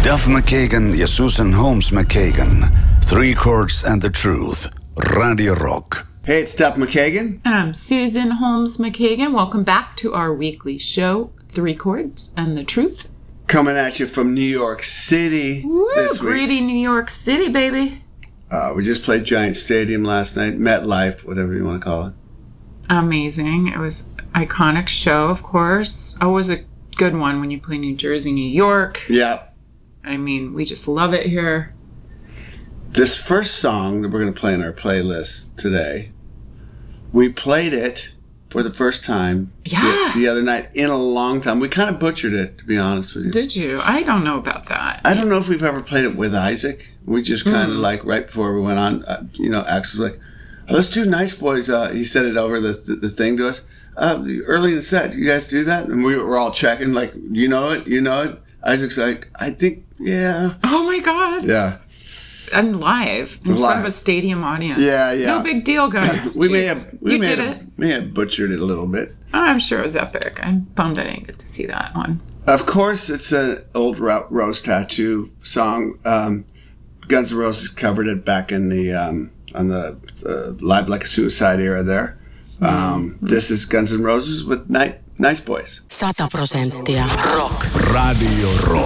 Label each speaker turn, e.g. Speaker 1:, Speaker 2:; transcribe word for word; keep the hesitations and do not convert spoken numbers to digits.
Speaker 1: Duff McKagan ja Susan Holmes McKagan. Three Chords and the Truth. Radio Rock.
Speaker 2: Hey, it's Duff McKagan.
Speaker 3: And I'm Susan Holmes McKagan. Welcome back to our weekly show, Three Chords and the Truth.
Speaker 2: Coming at you from New York City
Speaker 3: Woo,
Speaker 2: this week.
Speaker 3: Greedy New York City, baby.
Speaker 2: Uh, we just played Giant Stadium last night. MetLife, whatever you want to call it.
Speaker 3: Amazing. It was an iconic show, of course. Always a good one when you play New Jersey, New York.
Speaker 2: Yeah.
Speaker 3: I mean, we just love it here.
Speaker 2: This first song that we're going to play in our playlist today, we played it for the first time
Speaker 3: yeah.
Speaker 2: the, the other night in a long time. We kind of butchered it, to be honest with you.
Speaker 3: Did you? I don't know about that.
Speaker 2: I don't know if we've ever played it with Isaac. We just kind of mm. like right before we went on, uh, you know, Axe was like, oh, let's do Nice Boys. Uh, he said it over the, the, the thing to us. Uh, early in the set, you guys do that? And we were all checking, like, you know it? You know it? Isaac's like, I think, yeah.
Speaker 3: Oh, my God.
Speaker 2: Yeah.
Speaker 3: And live in
Speaker 2: live.
Speaker 3: front of a stadium audience.
Speaker 2: Yeah, yeah.
Speaker 3: No big deal, guys.
Speaker 2: we
Speaker 3: Jeez.
Speaker 2: may have we
Speaker 3: you
Speaker 2: may
Speaker 3: did
Speaker 2: have,
Speaker 3: it.
Speaker 2: may have butchered it a little bit.
Speaker 3: I'm sure it was epic. I'm bummed I didn't get to see that one.
Speaker 2: Of course, it's an old Rose Tattoo song. Um, Guns N' Roses covered it back in the um, on the uh, Live Like a Suicide era there. Um, mm-hmm. This is Guns N' Roses with Night, Nice Boys.
Speaker 4: Sata prosenttia rock.
Speaker 1: Radio Rock.